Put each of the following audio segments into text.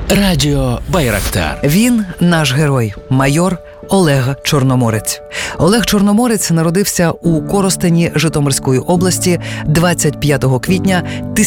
Радіо Байрактар. Він наш герой, майор Олег Чорноморець. Олег Чорноморець народився у Коростені Житомирської області 25 квітня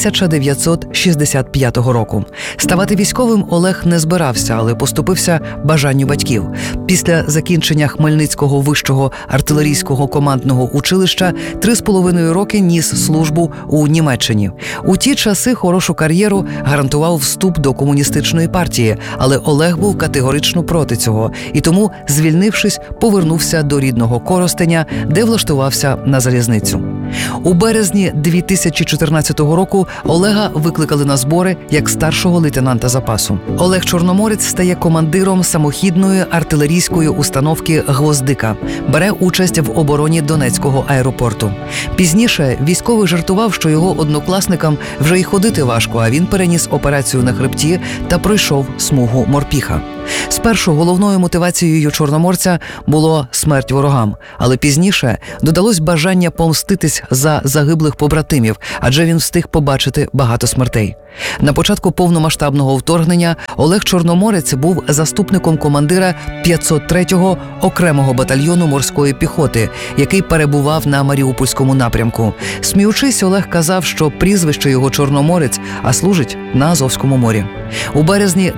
1965 року. Ставати військовим Олег не збирався, але поступився бажанню батьків. Після закінчення Хмельницького вищого артилерійського командного училища 3,5 роки ніс службу у Німеччині. У ті часи хорошу кар'єру гарантував вступ до комуністичної партії, але Олег був категорично проти цього і тому, звільнившись, повернувся до рідного Коростеня, де влаштувався на залізницю. У березні 2014 року Олега викликали на збори як старшого лейтенанта запасу. Олег Чорноморець стає командиром самохідної артилерійської установки «Гвоздика». Бере участь в обороні Донецького аеропорту. Пізніше військовий жартував, що його однокласникам вже й ходити важко, а він переніс операцію на хребті та пройшов смугу морпіха. Спершу головною мотивацією Чорноморця було смерть ворогам, але пізніше додалось бажання помститись за загиблих побратимів, адже він встиг побачити багато смертей. На початку повномасштабного вторгнення Олег Чорноморець був заступником командира 503-го окремого батальйону морської піхоти, який перебував на Маріупольському напрямку. Сміючись, Олег казав, що прізвище його Чорноморець, а служить на Азовському морі. У березні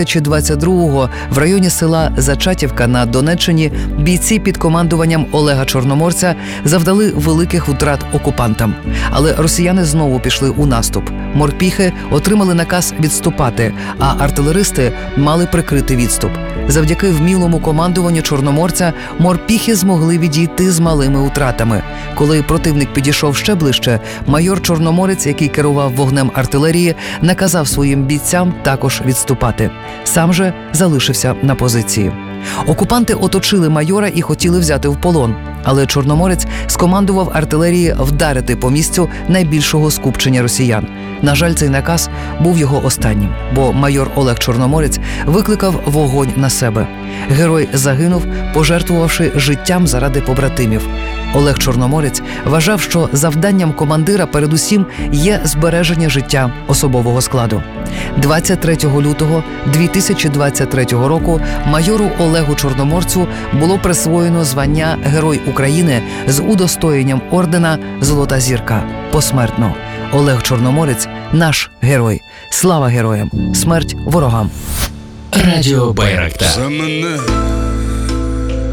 2022-го в районі села Зачатівка на Донеччині бійці під командуванням Олега Чорноморця завдали великих втрат окупантам. Але росіяни знову пішли у наступ. Морпіхи отримали наказ відступати, а артилеристи мали прикрити відступ. Завдяки вмілому командуванню Чорноморця морпіхи змогли відійти з малими втратами. Коли противник підійшов ще ближче, майор Чорноморець, який керував вогнем артилерії, наказав своїм бійцям також відступати. Сам же залишився на позиції. Окупанти оточили майора і хотіли взяти в полон. Але Чорноморець скомандував артилерії вдарити по місцю найбільшого скупчення росіян. На жаль, цей наказ був його останнім, бо майор Олег Чорноморець викликав вогонь на себе. Герой загинув, пожертвувавши життям заради побратимів. Олег Чорноморець вважав, що завданням командира передусім є збереження життя особового складу. 23 лютого 2023 року майору Олегу Чорноморцю було присвоєно звання Герой України з удостоєнням ордена «Золота зірка» посмертно. Олег Чорноморець – наш герой. Слава героям! Смерть ворогам! Радіо Байрактар. За мене